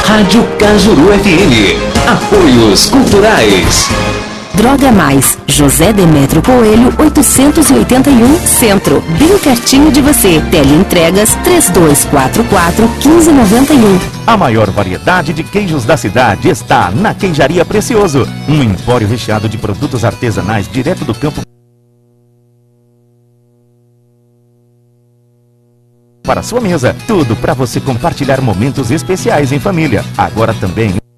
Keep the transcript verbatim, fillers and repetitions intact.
Rádio Cajuru F M. Apoios Culturais. Droga Mais, José Demetrio Coelho, oitocentos e oitenta e um, Centro, bem pertinho de você. Teleentregas três dois quatro quatro, um cinco nove um. A maior variedade de queijos da cidade está na Queijaria Precioso, um empório recheado de produtos artesanais direto do campo para sua mesa. Tudo para você compartilhar momentos especiais em família. Agora também